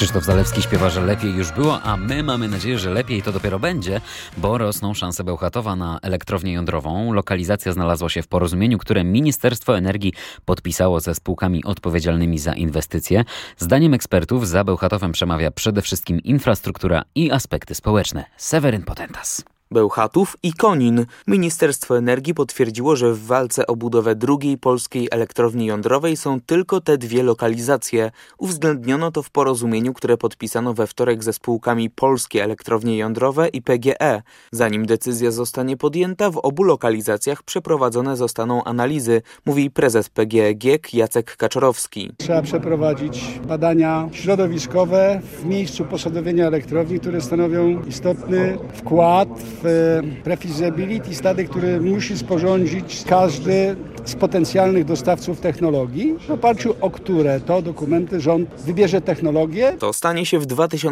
Krzysztof Zalewski śpiewa, że lepiej już było, a my mamy nadzieję, że lepiej to dopiero będzie, bo rosną szanse Bełchatowa na elektrownię jądrową. Lokalizacja znalazła się w porozumieniu, które Ministerstwo Energii podpisało ze spółkami odpowiedzialnymi za inwestycje. Zdaniem ekspertów za Bełchatowem przemawia przede wszystkim infrastruktura i aspekty społeczne. Seweryn Potentas. Bełchatów i Konin. Ministerstwo Energii potwierdziło, że w walce o budowę drugiej polskiej elektrowni jądrowej są tylko te dwie lokalizacje. Uwzględniono to w porozumieniu, które podpisano we wtorek ze spółkami Polskie Elektrownie Jądrowe i PGE. Zanim decyzja zostanie podjęta, w obu lokalizacjach przeprowadzone zostaną analizy, mówi prezes PGE GiEK Jacek Kaczorowski. Trzeba przeprowadzić badania środowiskowe w miejscu posadowienia elektrowni, które stanowią istotny wkład w pre-feasibility study, który musi sporządzić każdy z potencjalnych dostawców technologii, w oparciu o które to dokumenty rząd wybierze technologię. To stanie się w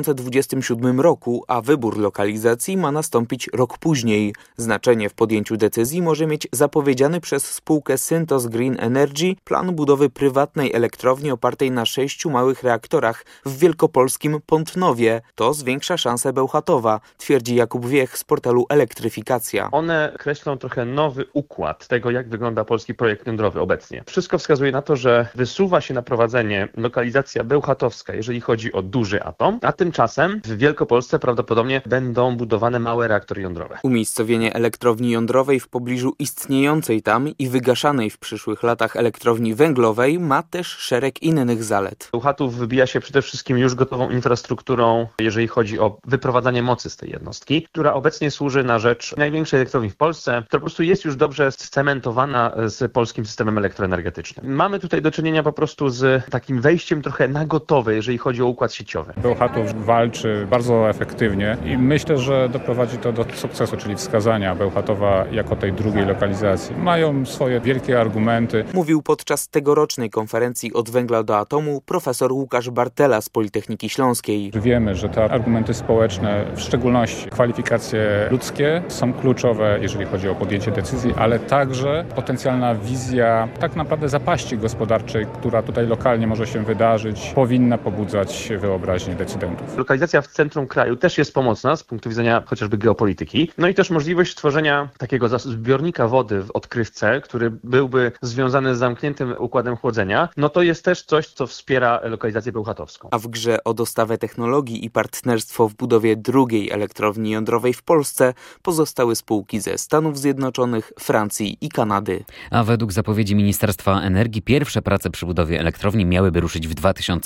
2027 roku, a wybór lokalizacji ma nastąpić rok później. Znaczenie w podjęciu decyzji może mieć zapowiedziany przez spółkę Synthos Green Energy plan budowy prywatnej elektrowni opartej na 6 małych reaktorach w wielkopolskim Pątnowie. To zwiększa szanse Bełchatowa, twierdzi Jakub Wiech z portalu Elektryfikacja. One kreślą trochę nowy układ tego, jak wygląda polski projekt jądrowy obecnie. Wszystko wskazuje na to, że wysuwa się na prowadzenie lokalizacja bełchatowska, jeżeli chodzi o duży atom, a tymczasem w Wielkopolsce prawdopodobnie będą budowane małe reaktory jądrowe. Umiejscowienie elektrowni jądrowej w pobliżu istniejącej tam i wygaszanej w przyszłych latach elektrowni węglowej ma też szereg innych zalet. Bełchatów wybija się przede wszystkim już gotową infrastrukturą, jeżeli chodzi o wyprowadzanie mocy z tej jednostki, która obecnie służy na rzecz największej elektrowni w Polsce, która po prostu jest już dobrze scementowana z polskim systemem elektroenergetycznym. Mamy tutaj do czynienia po prostu z takim wejściem trochę na gotowe, jeżeli chodzi o układ sieciowy. Bełchatów walczy bardzo efektywnie i myślę, że doprowadzi to do sukcesu, czyli wskazania Bełchatowa jako tej drugiej lokalizacji. Mają swoje wielkie argumenty. Mówił podczas tegorocznej konferencji Od węgla do atomu profesor Łukasz Bartela z Politechniki Śląskiej. Wiemy, że te argumenty społeczne, w szczególności kwalifikacje ludzkie, są kluczowe, jeżeli chodzi o podjęcie decyzji, ale także potencjalna wizja tak naprawdę zapaści gospodarczej, która tutaj lokalnie może się wydarzyć, powinna pobudzać wyobraźnię decydentów. Lokalizacja w centrum kraju też jest pomocna z punktu widzenia chociażby geopolityki. No i też możliwość stworzenia takiego zbiornika wody w odkrywce, który byłby związany z zamkniętym układem chłodzenia. No to jest też coś, co wspiera lokalizację bełchatowską. A w grze o dostawę technologii i partnerstwo w budowie drugiej elektrowni jądrowej w Polsce pozostały spółki ze Stanów Zjednoczonych, Francji i Kanady. A według zapowiedzi Ministerstwa Energii pierwsze prace przy budowie elektrowni miałyby ruszyć w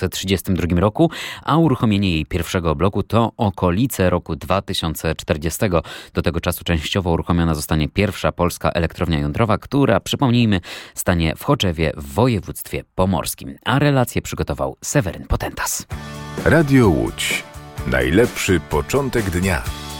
2032 roku, a uruchomienie jej pierwszego bloku to okolice roku 2040. Do tego czasu częściowo uruchomiona zostanie pierwsza polska elektrownia jądrowa, która, przypomnijmy, stanie w Choczewie w województwie pomorskim. A relację przygotował Seweryn Potentas. Radio Łódź. Najlepszy początek dnia.